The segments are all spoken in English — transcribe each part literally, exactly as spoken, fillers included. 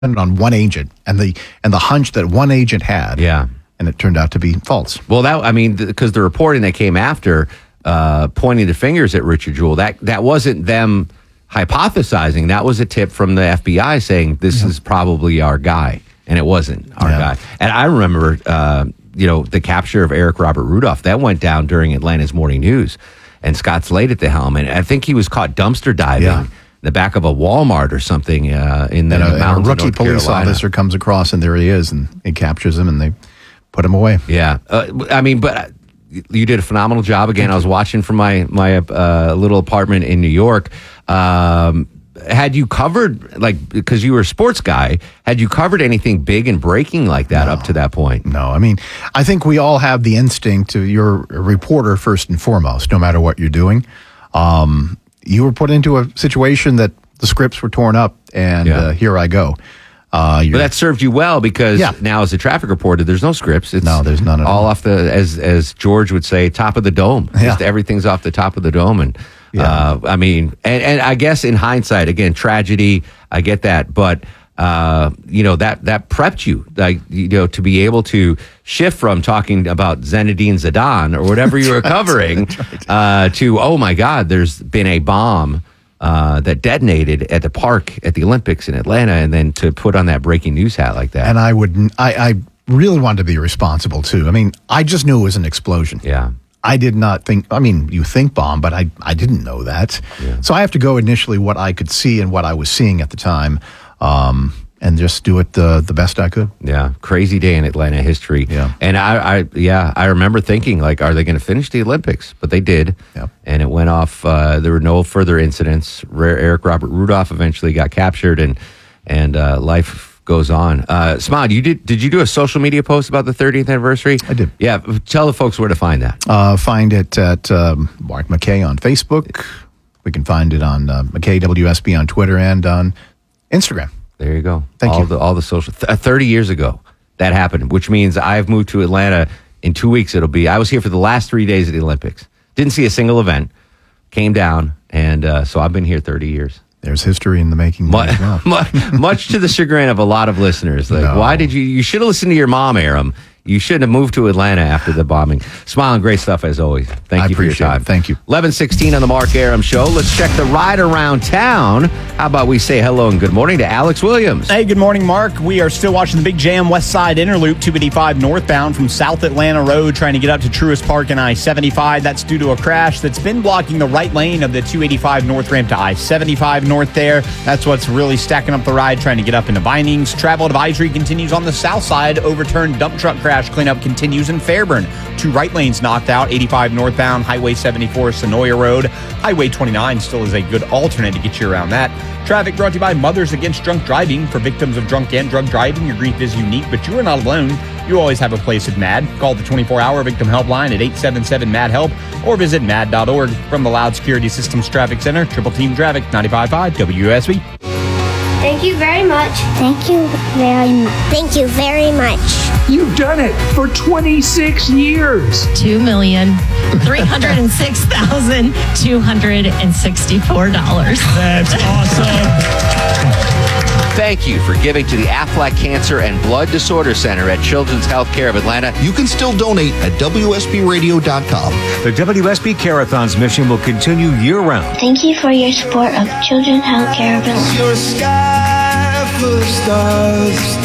on one agent and the and the hunch that one agent had. Yeah. And it turned out to be false. Well, that I mean, because the reporting that came after uh, pointing the fingers at Richard Jewell, that, that wasn't them hypothesizing. That was a tip from the F B I saying this yeah. is probably our guy. And it wasn't our yeah. guy. And I remember, uh, you know, the capture of Eric Robert Rudolph. That went down during Atlanta's Morning News. And Scott Slade at the helm. And I think he was caught dumpster diving. Yeah. The back of a Walmart or something uh, in the and a, mountains and a rookie of North police Carolina. officer comes across, and there he is, and he captures him, and they put him away. Yeah, uh, I mean, but you did a phenomenal job. Again, I was watching from my my uh, little apartment in New York. Um, had you covered, like, because you were a sports guy, had you covered anything big and breaking like that no, up to that point? No, I mean, I think we all have the instinct to, you're a reporter first and foremost, no matter what you're doing. Um, you were put into a situation that the scripts were torn up, and yeah. uh, here I go. Uh, but that served you well because yeah. now, as a traffic reporter, there's no scripts. It's no, there's none at all. All off the, as as George would say, top of the dome. Yeah. Just everything's off the top of the dome, and yeah. uh, I mean, and, and I guess in hindsight, again, tragedy. I get that, but uh, you know that that prepped you, like you know, to be able to shift from talking about Zinedine Zidane or whatever you were covering right. uh, to oh my God, there's been a bomb. Uh, that detonated at the park at the Olympics in Atlanta, and then to put on that breaking news hat like that. And I would, I, I really wanted to be responsible too. I mean, I just knew it was an explosion. Yeah. I did not think, I mean, you think bomb, but I, I didn't know that. Yeah. So I have to go initially what I could see and what I was seeing at the time. Um, and just do it the the best I could. Yeah, crazy day in Atlanta history. Yeah, and I, I yeah, I remember thinking like, are they going to finish the Olympics? But they did. Yeah, and it went off. Uh, there were no further incidents. Eric Robert Rudolph eventually got captured, and and uh, life goes on. Uh, Smod, you did did you do a social media post about the thirtieth anniversary? I did. Yeah, tell the folks where to find that. Uh, find it at um, Mark McKay on Facebook. We can find it on uh, McKay W S B on Twitter and on Instagram. There you go. Thank all you. The, all the social. Th- thirty years ago, that happened, which means I've moved to Atlanta in two weeks. It'll be, I was here for the last three days of the Olympics. Didn't see a single event. Came down, and uh, so I've been here thirty years. There's history in the making. Much, as well. much, much to the chagrin of a lot of listeners. Like, no. why did you, you should have listened to your mom, Aram. You shouldn't have moved to Atlanta after the bombing. Smiling, great stuff as always. Thank I you for your time. It. Thank you. eleven sixteen on the Mark Aram Show. Let's check the ride around town. How about we say hello and good morning to Alex Williams? Hey, good morning, Mark. We are still watching the Big Jam West Side Interloop two eighty-five northbound from South Atlanta Road, trying to get up to Truist Park and I seventy-five. That's due to a crash that's been blocking the right lane of the two eighty-five north ramp to I seventy-five north there. That's what's really stacking up the ride, trying to get up into Vinings. Travel advisory continues on the south side. Overturned dump truck crash cleanup continues in Fairburn. Two right lanes knocked out, eighty-five northbound, Highway seventy-four, Sonoya Road. Highway twenty-nine still is a good alternate to get you around that. Traffic brought to you by Mothers Against Drunk Driving. For victims of drunk and drug driving, your grief is unique, but you are not alone. You always have a place at MAD. Call the twenty-four hour victim helpline at eight seven seven MAD HELP or visit mad dot org. From the Loud Security Systems Traffic Center, Triple Team Traffic, ninety-five point five W S B. Thank you very much. Thank you very much. Thank you very much. You've done it for twenty-six years. Two million three hundred and six thousand two hundred and sixty-four dollars. That's awesome. Thank you for giving to the Aflac Cancer and Blood Disorder Center at Children's Healthcare of Atlanta. You can still donate at W S B radio dot com. The W S B Care-a-thon's mission will continue year-round. Thank you for your support of Children's Healthcare of Atlanta. Your sky full of stars.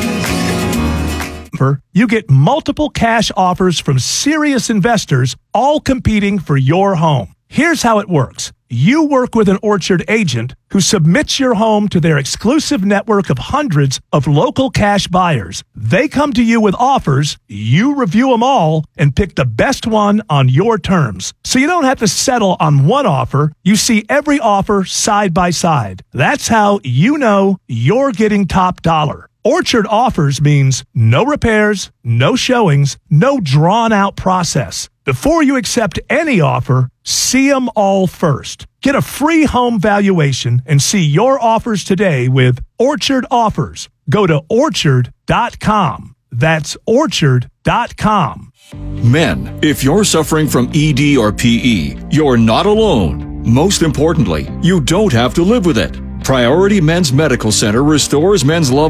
You get multiple cash offers from serious investors, all competing for your home. Here's how it works. You work with an Orchard agent who submits your home to their exclusive network of hundreds of local cash buyers. They come to you with offers, you review them all, and pick the best one on your terms. So you don't have to settle on one offer. You see every offer side by side. That's how you know you're getting top dollar. Orchard offers means no repairs, no showings, no drawn-out process. Before you accept any offer, see them all first. Get a free home valuation and see your offers today with Orchard Offers. Go to orchard dot com. That's orchard dot com. Men, if you're suffering from E D or P E, you're not alone. Most importantly, you don't have to live with it. Priority Men's Medical Center restores men's love